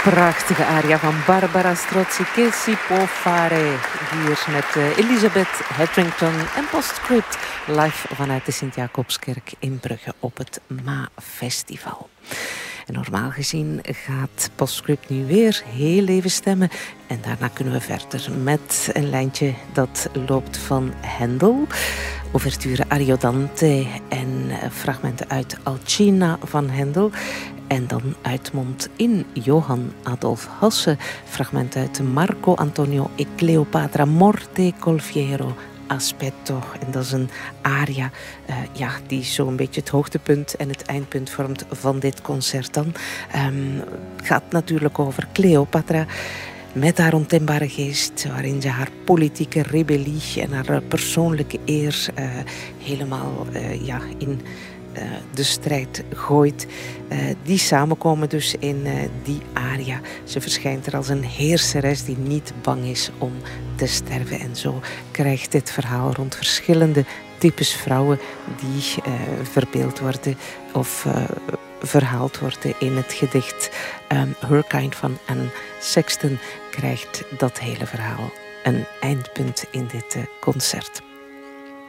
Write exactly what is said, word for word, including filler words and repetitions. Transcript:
prachtige aria van Barbara Strozzi, Che si può fare. Hier met uh, Elisabeth Hedrington en Postscript live vanuit de Sint-Jacobskerk in Brugge op het Ma-festival. En normaal gezien gaat Postscript nu weer heel even stemmen. En daarna kunnen we verder met een lijntje dat loopt van Händel. Ouverture Ariodante en fragmenten uit Alcina van Händel. En dan uitmondt in Johann Adolf Hasse, fragment uit Marco Antonio e Cleopatra, Morte col fiero aspetto. En dat is een aria uh, ja, die zo'n beetje het hoogtepunt en het eindpunt vormt van dit concert dan. Um, het gaat natuurlijk over Cleopatra met haar ontembare geest, waarin ze haar politieke rebellie en haar persoonlijke eer uh, helemaal uh, ja, in Uh, de strijd gooit. Uh, die samenkomen dus in uh, die aria. Ze verschijnt er als een heerseres die niet bang is om te sterven. En zo krijgt dit verhaal rond verschillende types vrouwen die uh, verbeeld worden of uh, verhaald worden in het gedicht um, Her Kind van Anne Sexton, krijgt dat hele verhaal een eindpunt in dit uh, concert.